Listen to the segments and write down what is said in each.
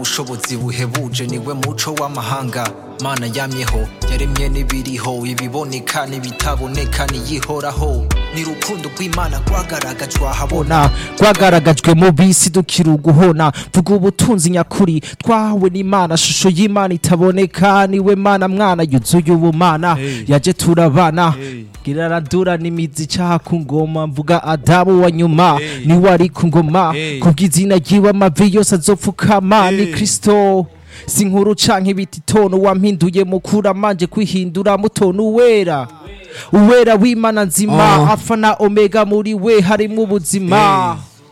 ubushobozi buhebuje niwe muco w'amahanga mana yamyeho yaremye n'ibiriho ibiboneka n'ibitaboneka niyihoraho ni rukundo rw'Imana rwagaragajwe ahabona rwagaragajwe mu bisi dukira uguhona vuga ubutunzi nyakuri twahawe n'Imana shusho y'Imana itaboneka niwe mana mwana yuzuye ubumana yaje turabana giraradura n'imizi cyaha ku ngoma mvuga Adamu wa nyuma ni wari ku ngoma kubw'izina ryiwe amavi yose azopfukama ni Kristo sinkuru canke bititono wampinduye mukura manje kwihindura mutono uwera w'Imana nzima alfa na omega muri we harimo ubuzima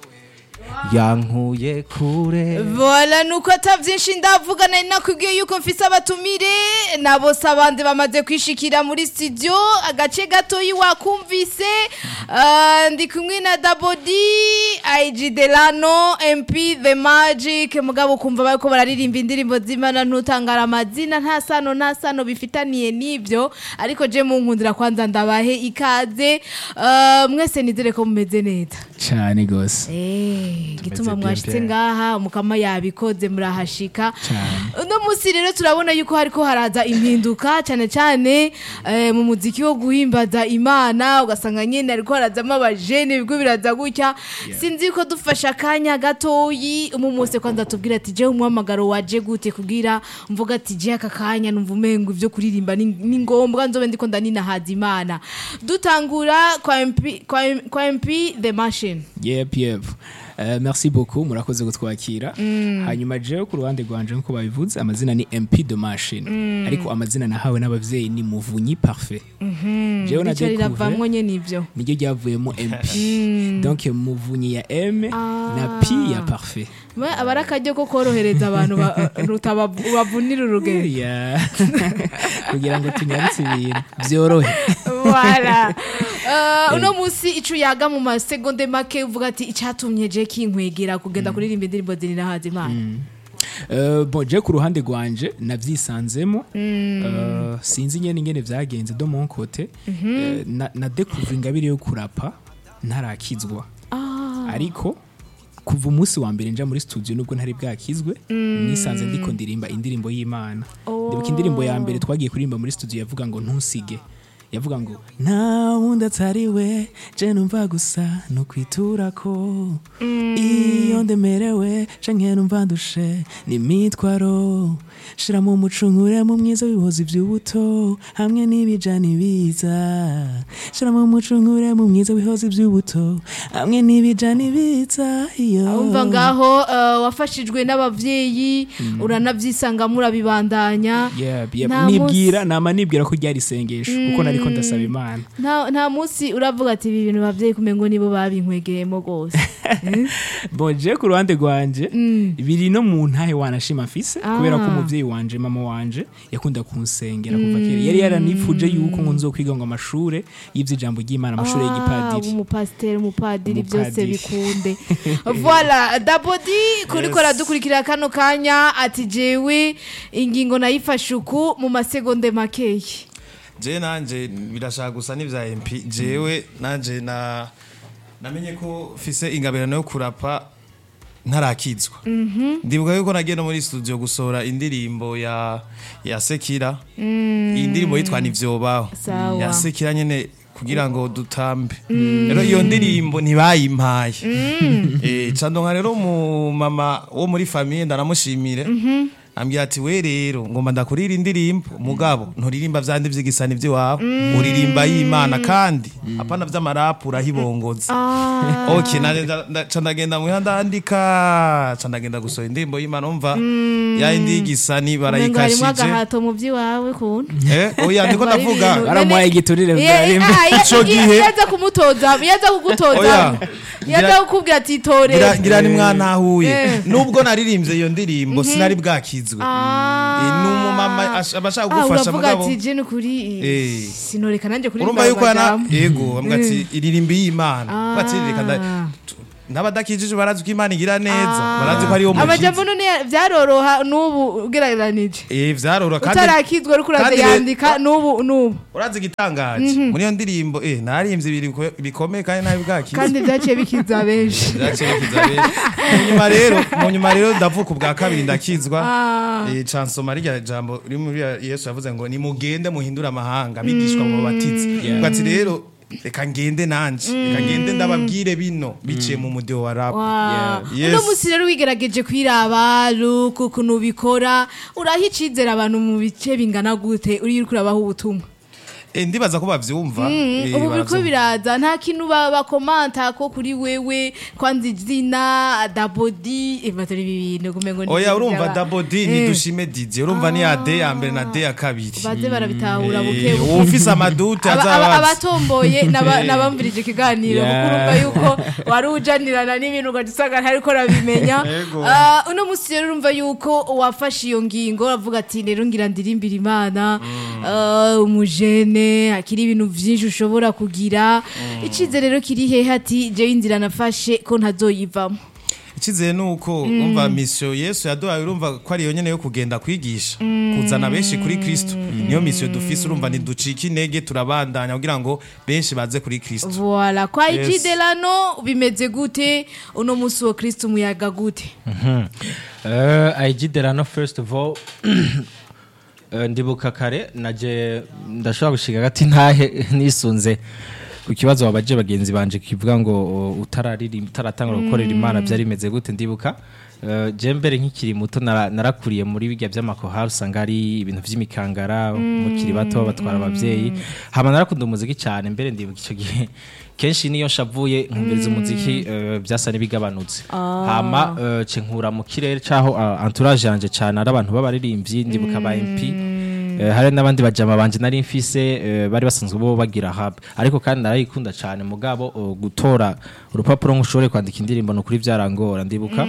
yankuye kure Voilà nuko atavyinshi ndavuga nari nakubwiye yuko mfise abatumire nabo sabande bamaze kwishikira muri studio agace gato yiwakumvise ndi kumwe na Dabodi IG Delano MP The Magic mugabo kumva bariko bararirimba indirimbo z'Imana ntutangara amazina nta sano bifitaniye nivyo ariko je mu nkundira kwanza ndabahe ikaze mwese nizere ko mumeze neza cyane gose gituma mwashitse ngaha mukama yabikoze murahashika uno musi rero turabona yuko hariko haraza impinduka cyane mu muziki wo guhimbaza Imana ugasanga nyene ariko harazamo abajene bigo biraza gutya sinzi ko dufasha kanya gatoyi umumose kwanza tubwira ati je umwamagaro waje gute kugira mvuga ati je aka kanya numva umengo ivyo kuririmba ni ngombwa nzobe ndiko ndanina haza Imana dutangura kwa MP The Machine. Yep. Merci beaucoup murakoze gutwakira hanyuma je ku ruhande rwanje nko babivuze amazina ni MP The Machine ariko amazina nahawe n'abavyeyi ni Muvunyi Parfait jewe na découvert nivyo niryo ryavuyemo MP donc Muvunyi ya M na P ya Parfait abarakajyo ko korohereza abantu rutabavunira urugendo kugira ngo tunyaritse ibintu byorohe voilà uno musi icu yaga mu masegonde make uvuga ati icatumye je kinkwegera kugenda kuririmba indirimbo zinira hazi Imana bon je ku ruhande rwanje navyisanzemo sinzi ingene vyagenze do mon côté na découvrir ingabire yo kurapa ntarakizwa ariko kuva umunsi wa mbere nja muri studio nubwo ntari bwakizwe nisanze ndiko ndirimba indirimbo y'Imana ndibuka indirimbo ya mbere twagiye kuririmba muri studio yavuga ngo ntusige yavuga ngo nta wundi atari we je numva gusa no kwitura ko iyo ndemerewe canke numva ndushe ni mitwaro shira mu mucungure mu mwiza wihoza ivy'ubuto hamwe n'ibijani biza shira mu mucungure mu mwiza wihoza ivy'ubuto hamwe n'ibijani biza iyo umva ngaho wafashijwe n'abavyeyi uranavyisanga murabibandanya nibwira nibwira ko ryari sengesho kuko nariko ndasaba Imana nta musi uravuga ati ibi bintu bavyeyi kumengo nibo babinkwegeyemo gose bon je ku ruhande rwanje biri no mu ntahe wanashima mfise kubera ko umuvyeyi wanje mama wanje yakunda kunsengera kuva kera yari yaranifuje yuko nzokwiga ngo amashure y'ivy'ijambo ry'Imana amashure y'igipadiri umupadiri byose bikunde voilà Dabodi kuriko radukurikira kano kanya ati jewe ingingo nayifashuku mu masegonde makeyi je nanje birashaka gusa n'ivya MP jewe nanje namenye ko fise ingabirano yo kurapa ntarakizwa ndibuka yuko nagiye no muri studio gusora indirimbo ya Sekira indirimbo yitwa Nivyobaho ya Sekira nyene kugira ngo dutambe rero iyo ndirimbo ntibayimpaye candonka rero mu mama wo muri famille ndanamushimire ambwira ati we rero ngomba ndakurira indirimbo mugabo nturirimba vyandi vy'igisani vy'iwawe uririmba y'Imana kandi apana vy'amarapu urahibongoza okay ndagenda mu ndandika ndagenda gusora indirimbo y'Imana umva ya indi gisani barayikashije harimo agahato mu vy'iwawe kuntu oya ndiko ndavuga baramuhaye igiturire vy'arimba ico gihe yaza kumutoza yaza kugutoza yaza kukubwira ati tore ngira ni mwana ahuye nubwo naririmbye iyo ndirimbo sinari bwakizwe n'umumama abashaka gufasha mugabo ati je nukuri sinoreka nanje kuri urumva yuko yego ambwa ati iririmbi y'Imana bati reka n'abadakijije barazi ko Imana igira neza barazi ko ari wo mukiza amajambo none vyaroroha n'ubu ugereranije vyaroroha kandi utarakizwa ariko uraza yandika n'ubu urazi gitangaje muri iyo ndirimbo narimvye ibiri bikomeye kandi nabi bwakiza kandi vyaciye bikiza benshi mu nyuma rero ndavuka ubwa kabiri ndakizwa chanson Maria jambo uri muri Yesu yavuze ngo ni mugende muhindura amahanga bigishwa mu batizi ati rero reka ngende ndababwire bino biciye mu mudeho wa rap uno musi rero wigerageje kwiraba ukuntu bikora urahicizera abantu mu bice bingana gute uri kurabaho ubutumwa ndibaza ko bavyumva ubu biriko biraza nta kintu bakomanta ko kuri wewe kwanza izina dabodi batari ibintu kumengo ni oya urumva dabodi ni dushime DJ urumva ni ade ya mbere na de ya kabiri baze barabitahura buke ufise amadute azabaza abatomboye nabamvirije ikiganiro kukurumva yuko wari ujanirana n'ibintu ugagisanga ntariko rabimenya uno musi rero urumva yuko wafashe iyo ngingo uravuga ati rero ngira ndirimbira Imana umujene akiri ibintu vyinshi ushobora kugira icizere rero kiri hehe ati je inzira nafashe ko ntazoyivamo icizere nuko umva mission Yesu yaduhaye urumva ko ari yonyene yo kugenda kwigisha kuzana benshi kuri Kristo niyo mission dufise urumva ntiducika intege turabandanya kugira ngo benshi baze kuri Kristo voilà kwa ijidelano bimeze gute uno musi wa Kristo muyaga gute ijidelano first of all ndibuka kare naje ndashobora gushiga gati ntahe nisunze ku kibazo wabaje bagenzi banje kivuga ngo utaratangura gukorera Imana byari bimeze gute ndibuka je mbere nk'ikiri muto narakuriye muri bijya by'amakohari usanga ari ibintu vy'imikangara mukiri bato batwara abavyeyi hama narakunda umuziki cyane mbere ndibuka ico gihe kenshi niyo shavuye nkumviriza umuziki byasa nibigabanutse hama cenkura mu kirere caho entourage yanje cyane ari abantu babaririmbyi ndibuka ba MP hari n'abandi bajama banje nari mfise bari basanzwe bo bagira hub ariko kandi narayikunda cyane mugabo gutora urupapuro ngushore kwandika indirimbo no kuri byarangora ndibuka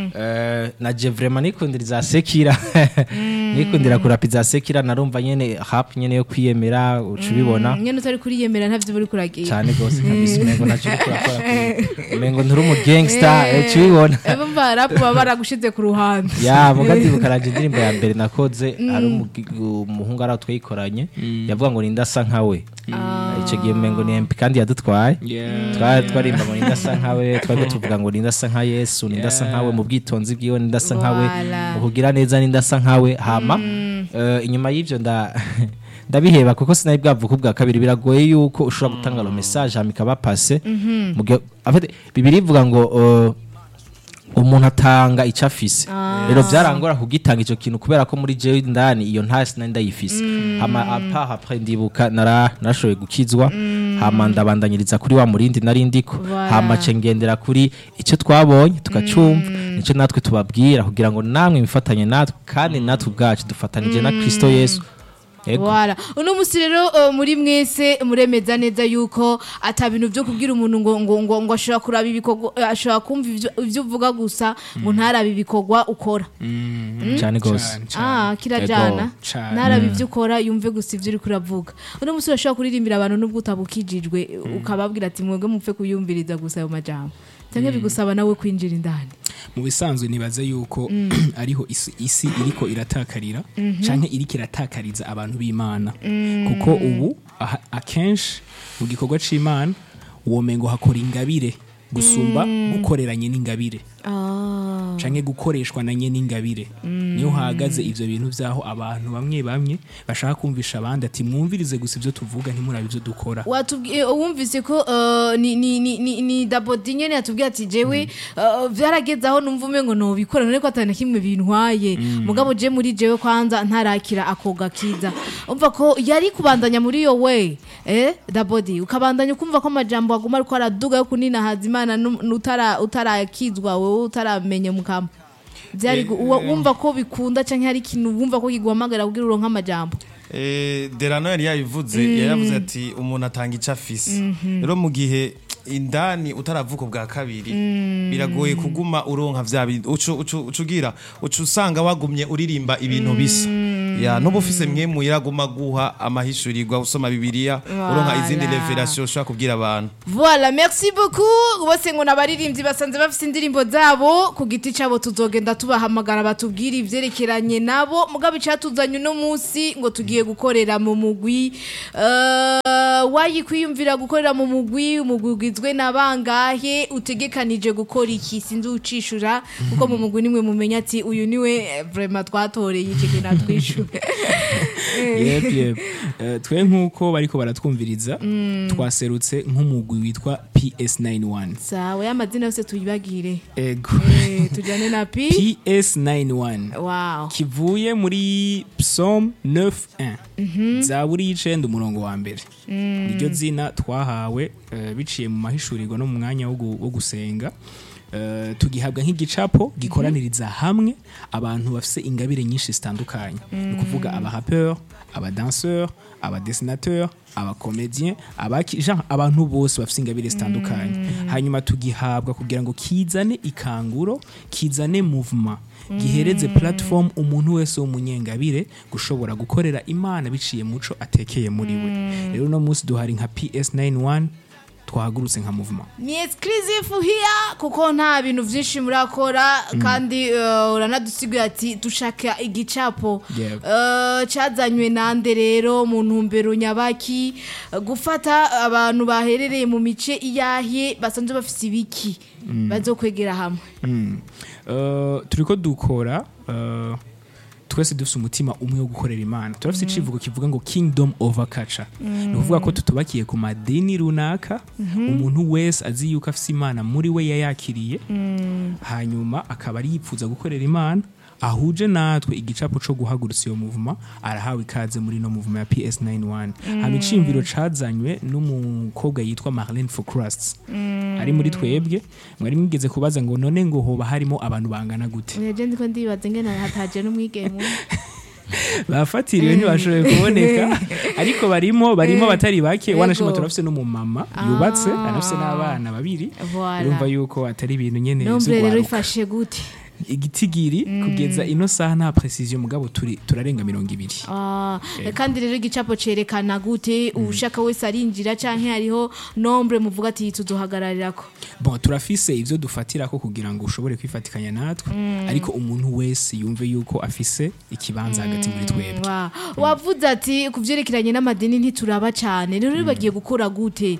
naje vraiment nikundiriza sekira nikundira kurapiza sekira narumva nyene hap nyene yo kwiyemera ucubibona nyene utari kuri yemera ntavyo buri kuragiye cyane gose kabisa mengo naje kurakora mengo nturi mu gangster ucubibona bumva rap babara gushize ku ruhande ya mugadibuka raje indirimbo ya mbere nakoze ari umuhungu ara twayikoranye yavuga ngo nindasa nkawe ico gihe mengo ni MP kandi yadutwaye twarimba ngo nindasa nkawe twari tuvuga ngo nindasa nka Yesu nindasa nkawe mu bwitonzi bwiwe nindasa nkawe ukugira neza nindasa nkawe hama inyuma y'ivyo ndabiheba kuko sinayi bwavuka ubwa kabiri biragoye yuko ushobora gutanga lo message amikaba passe bibiri ivuga ngo umuntu atanga icafise rero byarangora kugitanga ico kintu kubera ko muri jewe ndani iyo ntasi ndayifise hama après ndibuka narashoboye gukizwa hama ndabandanyiriza kuri wa murindi narindiko hama cengendera kuri ico twabonye tukacumva nico natwe tubabwira kugira ngo namwe mifatanye natwe kandi natwe ubwacu dufatanije na Kristo Yesu Wala uno musi rero muri mwese muremeza neza yuko atabintu byo kubwira umuntu ngo ashobora kuraba ibikogwa ashobora kumva ivyo uvuga gusa ngo ntarabe ibikogwa ukora cyane gose kirajana ntarabe ivyo ukora yumve gusa ivyo uri kuravuga uno musi urashobora kuririmbira abantu nubwo utabukijijwe ukababwira ati mwebwe mupfe kuyumviriza gusa ayo majambo cyangwa bigusaba nawe kwinjira indani mu bisanzwe nibaze yuko ariho isi iriko iratakarira canke iriko iratakariza abantu b'Imana kuko ubu akenshi mu gikorwa c'Imana uwo mengo hakora ingabire gusumba gukoreranye n'ingabire canke gukoreshwa na nyene ingabire niyo hagaze ivyo bintu vyaho abantu bamwe bashaka kumvisha abandi ati mwumvirize gusa ivyo tuvuga ntimurabe ivyo dukora wumvise ko ni dabodi nyene yatubwiye ati jewe vyarageze aho numva umengo no bikora none ko atana kimwe bintwaye mugabo je muri jewe kwanza ntarakira akoga kiza umva ko yari kubandanya muri yo we dabodi ukabandanya ukumva ko amajambo aguma ariko araduga yo kunina hazimana utarakizwa wewe utaramenya mukama byari wumva ko bikunda canke hari ikintu wumva ko kigwamagara kugira uronka amajambo Delano yari yavuze ati umuntu atanga icafise rero mu gihe indani utaravuka bwa kabiri biragoye kuguma uronka vya ucugira usanga wagumye uririmba ibintu bisa ya no bufise mwemu iraguma guha amahishurirwa usoma bibiliya uronka izindi revelation ushaka kubwira abantu. Voilà, merci beaucoup. Bose ngo nabaririmbyi basanze bafite indirimbo zabo ku giti cabo tuzogenda tubahamagara batubwira ivyerekeranye nabo mugabo icatuzanye no munsi ngo tugiye gukorera mu mugwi wayikwiyumvira gukorera mu mugwi umugwizwe nabangahe utegekanije gukora iki sinzi ucishura kuko mu mugwi nimwe mumenya ati uyu niwe vraiment twatoreye iki kintu atwishure. Yep. Twe nkuko bariko baratwumviriza twaserutse nk'umugwi witwa PS91. Sawa y'amazina yose tuyibagire. Ego. Tujane na PS91. Wow. Kivuye muri Psalm 9:1. Zaburi y'icenda umurongo wa mbere. Iryo zina twahawe biciye mu mahishurirwa no mu mwanya wo gusenga. Tugihabwa nk'igicapo gikoraniriza hamwe abantu bafise ingabire nyinshi zitandukanye ni kuvuga aba rappeur aba danseur aba dessinateur aba comédien abantu bose bafise ingabire zitandukanye hanyuma tugihabwa kugira ngo kizane ikanguro kizane movement gihereze platform umuntu wese w'umunyengabire gushobora gukorera Imana biciye muco atekeye muri we rero no munsi duhari nka PS91 twahagurutse nka movement ni exclusive here kuko nta bintu vyinshi murakora kandi uranadusigaye ati dushaka igicapo cyazanywe nande rero mu ntumbero nyabaki gufata abantu baherereye mu mice iyahe basanzwe bafise ibiki bazokwegera hamwe turiko dukora twese dufite umutima umwe wo gukorera Imana turafite icivugo kivuga ngo kingdom over culture no kuvuga ko tutubakiye ku madini runaka umuntu wese azi yuko afite Imana muri we yayakiriye hanyuma akaba ari yipfuza gukorera Imana ahuje natwe igicapo cyo guhagurutsa iyo movement arahawe ikaze muri no movement ya PS91 amicimviro cazanywe n'umukobwa yitwa Marlene Focrust ari muri twebwe mwari mwigeze kubaza ngo none ngo hoba harimo abantu bangana gute je ndiko ndibaza ngena hataje n'umwigeme bafatiriwe ntibashoboye kuboneka ariko barimo batari bake wanashima turafise no mu mama yubatse anafise n'abana babiri urumva yuko atari ibintu nyene byo rero ifashe gute igitigiri kugeza ino saha nta precision mugabo turarenga 200 kandi rero igicapo cerekana gute ushaka wese arinjira canke hariho nombre muvuga ati tuzohagararirako bon turafise ivyo dufatirako kugira ngo ushobore kwifatikanya natwe ariko umuntu wese yumve yuko afise ikibanza hagati muri twebwe wavuze ati kuvyerekeranye n'amadini ntituraba cyane rero bagiye gukora gute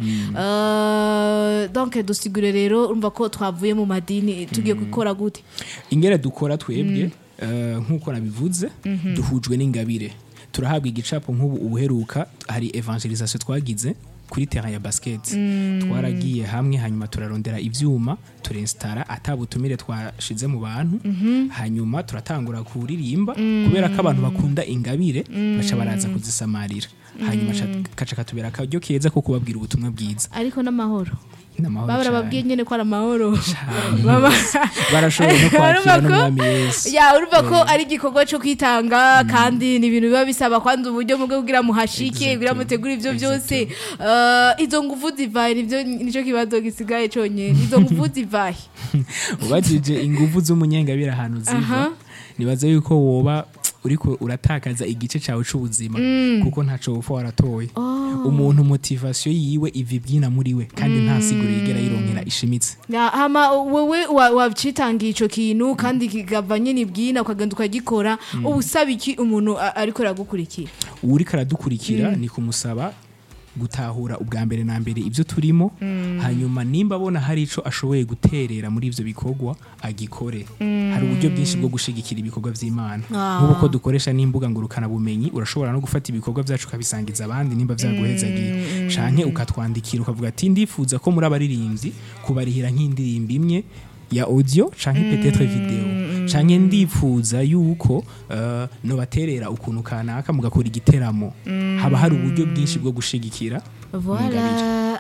donc dusigure rero urumva ko twavuye mu madini tugiye gukora gute ingere dukora twebwe nkuko nabivuze duhujwe n'ingabire turahabwa igicapo nk'ubu ubuheruka hari evangelisation twagize kuri terrain ya basket twaragiye hamwe hanyuma turarondera ivyuma turinstara atabutumire twashize mu bantu hanyuma turatangura kuririmba kubera ko abantu bakunda ingabire baca baraza kuzisamarira hanyuma kaca katubera akaryo keza ko kubabwira ubutumwa bwiza ariko n'amahoro babura babwiye nyene ko ari amahoro barashoboye no kwakira n'umwami Yesu urumva ko ari igikorwa cyo kwitanga kandi ni ibintu biba bisaba kwanda uburyo mubwo kugira muhashike kugira mutegura ivyo byose izo nguvu zivaye nivyo nico kibazo gisigaye cyonye izo nguvu zivaye ubajije inguvu z'umunyengabira ahantu ziva nibaza yuko woba uriko uratakaza igice cyawe c'ubuzima kuko ntaco upfa waratoye umuntu motivation yiwe ivibyina muri we kandi nta siguro yigera yironkera ishimitse hama wewe wacitangiye ico kintu kandi kigava nyine bwina ukagenda ukagikora ubusaba iki umuntu ariko aragukurikira uriko aradukurikira ni kumusaba gutahura ubwa mbere na mbere ivyo turimo hanyuma nimba abona hari ico ashoboye guterera muri ivyo bikorwa agikore hari uburyo bwinshi bwo gushigikira ibikorwa vy'Imana nk'uko ko dukoresha n'imbuga ngurukana bumenyi urashobora no gufata ibikorwa byacu kabisangiza abandi nimba vyaguhezagiye canke ukatwandikira ukavuga ati ndifuza ko muri abaririmbyi kubarihira nk'indirimbo imwe ya audio canke peut-être video canke ndifuza yuko no baterera ukuntu kanaka mugakora igiteramo haba hari uburyo bwinshi bwo gushigikira voilà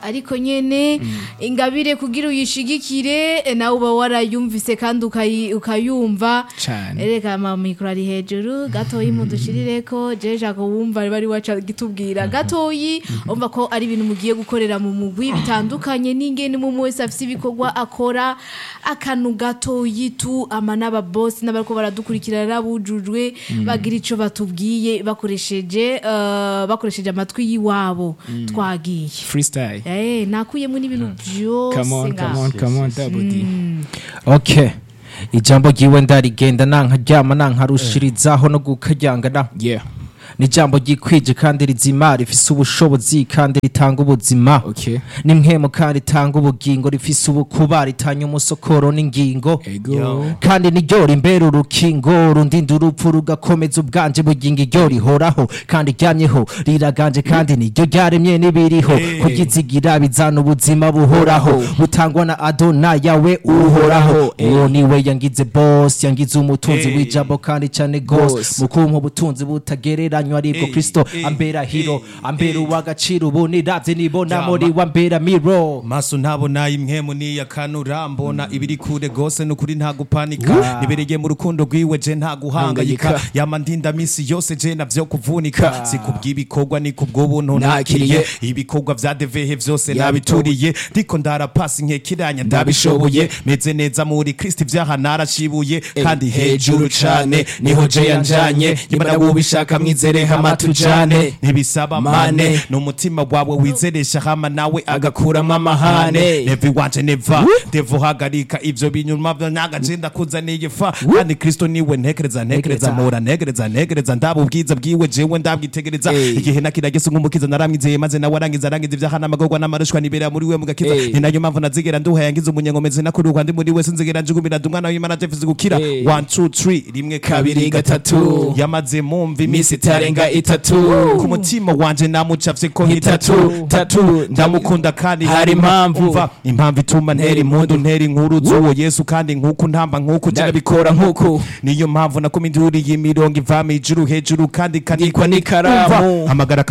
ariko nyene ingabire kugira uyishigikire nawe uba warayumvise kandi ukayumva Cane. ereka mikoro ari hejuru gatoyi mudushirireko jeje ko wumva bari waca gitubwira gatoyi umva ko ari ibintu mugiye gukorera mu mugwi bitandukanye n'ingene mu wese afite ibikorwa akora akantu gatoyi tu n'aba boss n'abariko baradukurikirana bujujwe bagira ico batubwiye bakoresheje amatwi yiwabo twagiye freestyle. nakuyemo n'ibintu byose Come on, Double D. Okay. Ijambo ryiwe ndarigenda nankaryama nankarushirizaho no gukaryangana. Yeah. Ni jambo gikwije kandi rizima rifise ubushobozi kandi ritanga ubuzima. Okay. Ni mpemo kandi ritanga ubugingo rifise ubukuba ritanya umusokoro n'ingingo. Ego. Kandi niryo rimbera urukingo rundinda urupfu rugakomeza ubwanje bugingo iryo rihoraho kandi ryamyeho riraganje kandi niryo ryaremye n'ibiriho kugizigira bizana ubuzima buhoraho butangwa na Adonai yawe uhoraho uwo niwe yangize boss yangize umutunzi w'ijambo kandi cyane gose mukumpa ubutunzi butagereranywa aribwo Kristo ambera hero ambera uwagaciro ubone ravye nibona muri wambera miro maso ntabona imwemu ni yakanura mbona ibiri kure gose nukuri nta gupanika nibereye mu rukundo rwiwe je nta guhangayika yama ndinda misi yose je navyo kuvunika sikubw'ibikorwa ni kubw'ubuntu nakiriye ibikorwa vya devehe vyose nabituriye ndiko ndarapasi nkekiranya ndabishoboye meze neza muri Kristo vyaha narashibuye kandi hejuru cane niho je yanjanye nyimana wubishaka mwizere hama tujane ntibisaba mane n'umutima wawe wizeresha hama nawe agakuramo amahane everyone never devo hagarika ivyo binyuma vy'nyagacenda kuzaniye fa kandi Kristo niwe ntekereza mora ntekereza ndabo ubwiza bwiwe jewe ndabwitegereza igihe nakiragese nk'umukiza naramwizeye maze nawe arangiza ivyahana amagorwa n'amarushwa nibera muri we mugakiza ni nayo mpamvu nazigera nduha yangize umunyengomeze nakuri kandi muri we sinzigera njugumira dumwana w'Imana Jeff gukira 1 2 3 rimwe kabiri gatatu yamaze mumva imisi tarenga itatu ku mutima wanje namucafye ko hitatu ndamukunda kandi hari impamvu ituma ntera impundu ntera inkuru z'uwo Yesu kandi nkuko ntamba nkuko bikora nkuko niyo mpamvu nakominduriye imirongo ivame ijuru hejuru kandi kanikwa n'ikaramu hamagara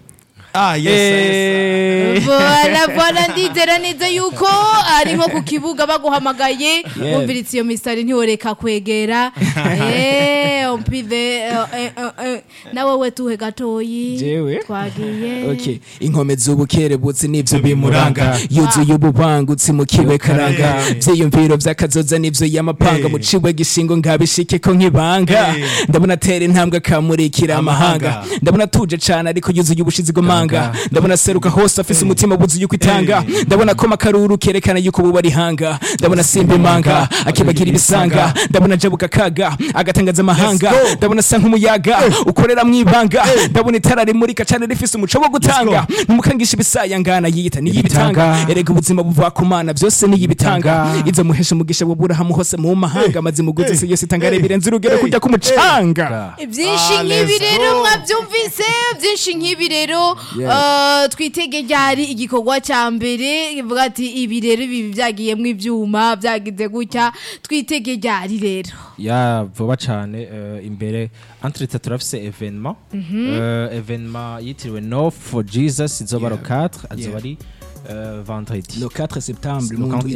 yes. Bona ndizera neza yuko ari nko ku kibuga baguhamagaye umviritse iyo misari ntiworeka kwegera umpive nawe we tuhe gatoyi twagiye okay inkomezi ubukerebutsi nivyo bimuranga yuzuye ububangutsi mu kiwe karanga vyiyumviro vyakazoza nivyo yamapanga mu ciwe gishingo ngabishike ko nkibanga ndabona tere intambwe kamurikira amahanga ndabona tuje cane ariko yuzuye ubushizi goma ndabona seruka hose afise umutima wuzuye kwitanga ndabona ko makaruru kerekana yuko buba rihanga ndabona simba imanga akibagira ibisanga ndabona jabuka kaga agatangaza amahanga ndabona sanka umuyaga ukorera mwibanga ndabona itara rimurika cyane rifise umuco wo gutanga numukangisha ibisayangana yita niyibitanga erega ubuzima buva ku Mana byose niyibitanga izo muhesha mugisha woburahamu hose mu mahanga maze muguzi se yose tangare birenze urugero kujya ku mucanga byinshi nk'ibi rero mwabyumvise byinshi nk'ibi rero twitege ryari igikorwa cya mbere kivuga ati ibi rero ibi byagiyemo ibyuma byagize gutya twitege ryari rero ya vuba cyane imbere entre turafise evenement evenement yitiriwe No for Jesus izoba ro 4 azoba ari vendredi le 4 septembre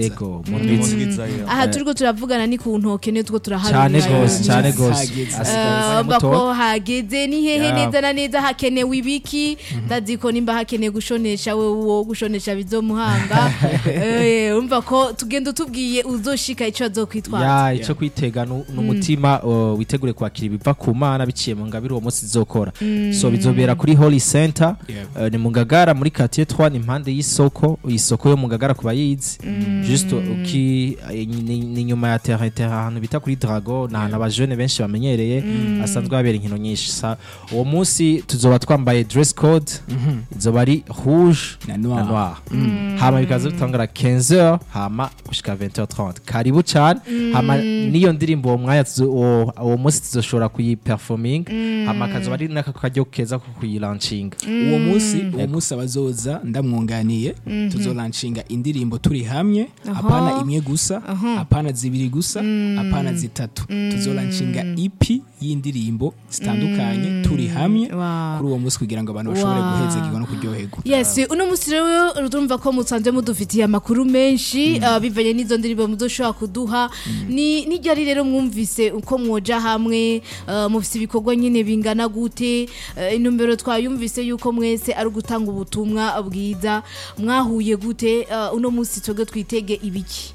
aha turiko turavugana ni ku ntoke ne tuko turaharurira cyane gose bako hageze ni hehe neza na neza hakenewe ibiki ndaziko nimba hakeneye gushonesha wewe gushonesha bizomuhanga umva ko tugenda tubwiye uzoshika ico azokwitwaza ya ico kwitega n'umutima witegure kwakira ibiva ku Mana biciye mu ngabire uwo munsi zokora so bizobera kuri Holy Center ni mu Ngagara muri quartier 3 ni impande y'isoko yo mu Ngagara kuba yizi juste ni nyuma ya terrain ahantu bita kuri Drago na aba jeune benshi bamenyereye asanzwe abera inkino nyinshi uwo munsi tuzoba twambaye dress code izoba ari rouge na noir hama bikaza bitangara 15h hama gushika 20h30 karibu cyane hama niyo ndirimbo uwo mwanya uwo munsi tuzoshora kuyiperforming hama kazoba ari nakakajyo keza ko kuyilaunching uwo munsi abazoza ndamwunganiye tuzolanchinga indirimbo turi hamwe apana imwe gusa apana zibiri gusa apana zitatu tuzolanchinga EP y'indirimbo zitandukanye turi hamwe Wow. kuri uwo munsi kugira ngo abantu bashobore Wow. guhezagirwa no kuryoherwa. Yes, uno musi rero urumva ko musanze mudufitiye amakuru menshi bivanye n'izo ndirimbo muzoshobora kuduha ni ryari rero mwumvise uko mwoja hamwe mufise ibikorwa nyine bingana gute intumbero twayumvise yuko mwese ari gutanga ubutumwa bwiza mwahuye gute uno musi twebwe twitege ibiki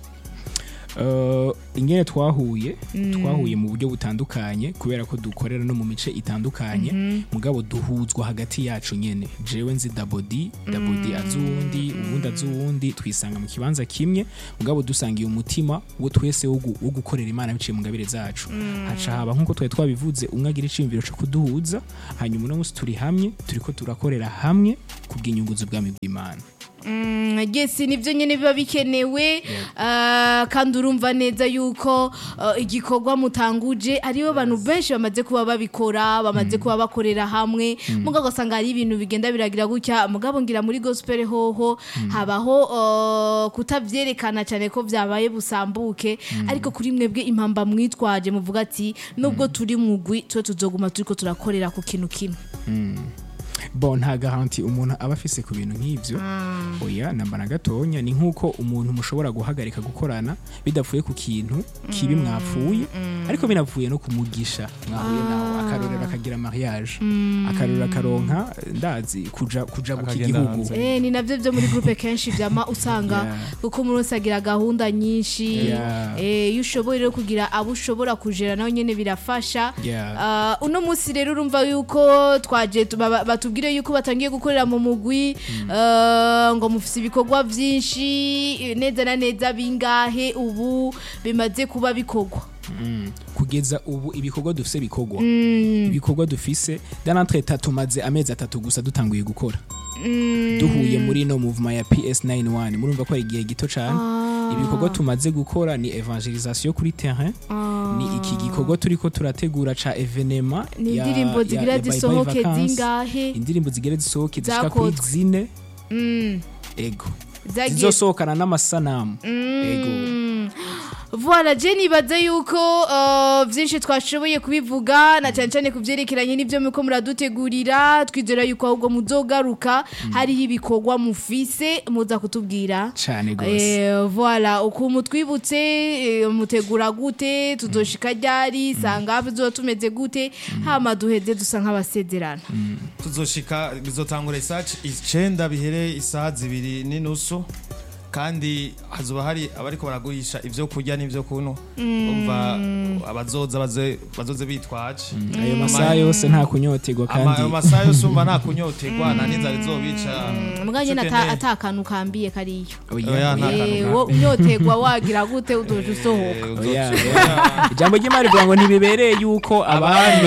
ingene twahuye mu buryo butandukanye kubera ko dukorera no mu mice itandukanye mugabo duhuzwa hagati yacu nyene jewe nzi Dabodi azuwundi ubundi azuwundi twisanga mu kibanza kimwe mugabo dusangiye umutima wo twese wo gukorera Imana biciye mu ngabire zacu haca haba nkuko twari twabivuze umwe agira iciyumviro cyo kuduhuza hanyuma no musi turi hamwe turiko turakorera hamwe kubw'inyungu z'ubwami bw'Imana. Gesi nivyo nyene biba bikenewe kandi urumva neza yuko igikorwa mutanguje aribo bantu benshi bamaze kuba babikora bamaze kuba bakorera hamwe mugabo gasanga ari ibintu bigenda biragira gutya mugabo ngira muri gospel hoho habaho kutavyerekana cyane ko vyabaye busambuke ariko kuri mwebwe impamba mwitwaje muvuga ati nubwo turi mugwi twe tuzoguma turiko turakorera ku kintu kimwe. Bon nta garanti umuntu aba afise ku bintu nk'ivyo oya nambana gatonya ni nkuko umuntu mushobora guhagarika gukorana bidapfuye ku kintu kibi mwapfuye ariko binapfuye no kumugisha mwahuye naho akarorera akagira mariage akarorera karonka ndazi kuja mu gihugu ni navyo byo muri groupe kenshi vyama usanga kuko umuntu asagira gahunda nyinshi yushoboye rero kugira abo ushobora kujera naho nyene birafasha uno musi rero urumva yuko twaje batubwire yuko batangiye gukorera mu mugwi ngo mufise ibikorwa vyinshi neza na neza bingahe ubu bimaze kuba bikorwa kugeza ubu ibikorwa dufise bikorwa ibikorwa dufise danantre tumaze amezi 3 gusa dutanguye gukora duhuye muri no movement ya PS91 murumva ko ari igihe gito cyane ibikorwa tumaze gukora ni evangelisation kuri terrain ni iki gikorwa turiko turategura ca evenement ya indirimbo zigira zisohoke zingahe indirimbo zigira zisohoke zishika kuri zine ego zizosohokana n'amasanamu ego Voilà, Jenny baze yuko vyinshi twashoboye kubivuga na cyane kuvyerekeranye n'ivyo muko muradutegurira twizera yuko ahubwo muzogaruka hari ibikorwa mufise muza kutubwira cyane gose voilà uko mutwibutse mutegura gute tuzoshika ryari sangabe zo tumeze gute hama duheze dusa nk'abasezerana tuzoshika bizotangura research 9 bihere isaha 2:30 kandi hazuba hari abariko baragurisha ivyo kurya n'ivyo kuno umva abazoza bazoze bitwaje ayo masaha yose nta kunyotegwa kandi ayo masaha yose umva nta kunyotegwa na ninza rizobica muganje atakantu kambiye kariyo oya nta unyotegwa wagira gute udoje usohoka ijambo ry'Imana rivuga ngo ntibibereye yuko abandi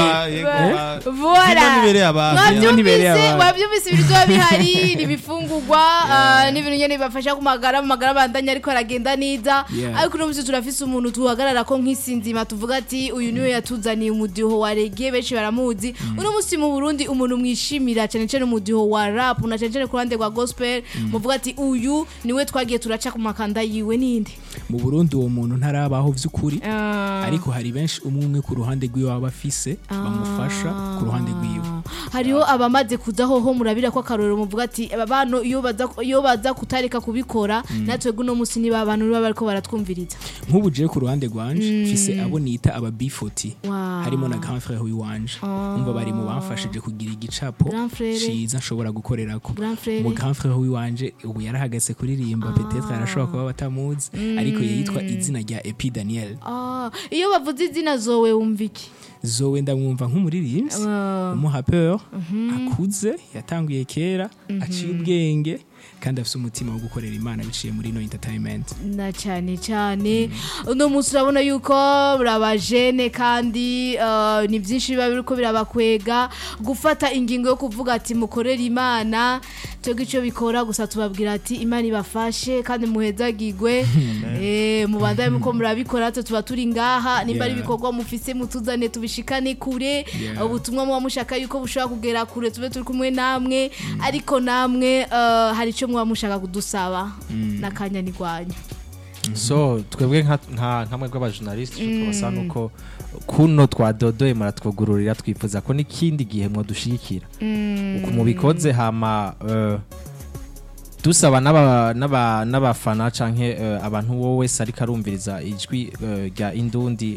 voilà nibereye wabyumvise ibiryo bihari nibifungurwa n'ibintu nyene bibafasha kumagara mu magara bandanya ariko aragenda neza ariko no muzi turafise umuntu tuhagarara ko nk'isinzima tuvuga ati uyu niwe yatuzaniye umudiho wa reggae benshi baramuzi uno musi mu Burundi umuntu mwishimira cyane cyane umudiho wa rap na cyane cyane ku ruhande rwa gospel muvuga ati uyu niwe twagiye turaca ku makanda yiwe ninde mu Burundi uwo muntu ntarabaho vy'ukuri ariko hari benshi umwe ku ruhande rwiwe abafise bamufasha ku ruhande rwiwe hariho abamaze kuzaho ho murabira ko akarorero muvuga ati abantu iyo baza kutareka kubikora natwe guno musi niba abantu niba bariko baratwumviriza nk'ubu je ku ruhande rwanje mfise abo nita aba B40 harimo na grand frère wanje umva bari mu bamfashije kugira igicapo ciza nshobora gukorerako mu grand frère wanje ubu yarahagaze kuririmba peut-être arashobora kuba batamuzi ariko yitwa izina rya Epi Daniel iyo bavuze izina zowe wumviki zowe ndamwumva nk'umuririmbyi umuhapeur akuze yatanguye kera aciye ubwenge kandi afite umutima wo gukorera Imana biciye muri no entertainment na cyane uno munsi urabona yuko burabajene kandi ni byinshi biba biriko birabakwega gufata ingingo yo kuvuga ati mukorera Imana twebwe icyo bikora gusa tubabwira ati Imana ibafashe kandi muhezagirwe mubandaye muko murabikora tuba turi ngaha nimba ari ibikorwa mufise mutuzane tubishikane kure ubutumwa muba mushaka yuko bushobora kugera kure tube turi kumwe namwe ariko namwe hari icyo muba mushaka kudusaba nakanya nigwanya so twebwe nka mwebwe abajournaliste tubasa nuko kuno twadodoye muratwugururira twifuza ko n'ikindi gihe mwo dushigikira uko mubikoze hama dusaba n'abafana canke abantu wowe ariko arumviriza ijwi rya Indundi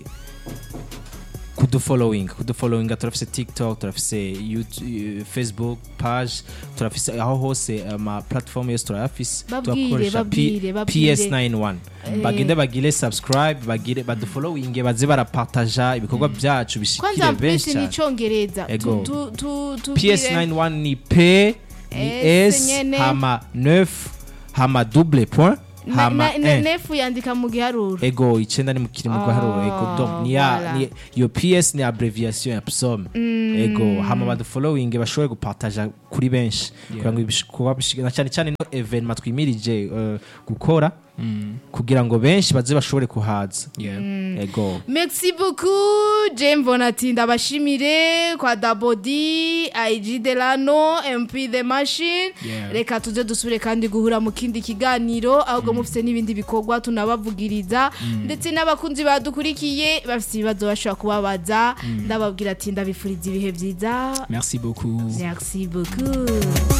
kudufollowing turafise TikTok turafise YouTube, Facebook page turafise aho hose ama platform yose turafise tukoresha PS91 bagende bagire subscribe bagire badufollowing baze barapartager ibikorwa byacu bishikire benshi ni Congereza PS91 ni P ni S hama 9 hama double point hama nefu yandika mu giharuro ego 9 ni mukiri mu giharuro ego donc ni yo PS ni abbreviation ya psom ego hama badufollowing bashobore gupartager kuri benshi kugira ngo ibishikuba bishigana cyane no evenement twimirije gukora kugira ngo benshi baze bashobore kuhaza ego merci beaucoup Jembo natinda bashimire kwa Dabodi IG Delano MP the machine reka tuje dusubire kandi guhura mu kindi kiganiro ahubwo mufite n'ibindi bikorwa tunabavugiriza ndetse n'abakunzi badukurikiye bafite ibibazo bashobora kubabaza ndababwira ati ndabifuriza ibihe byiza merci beaucoup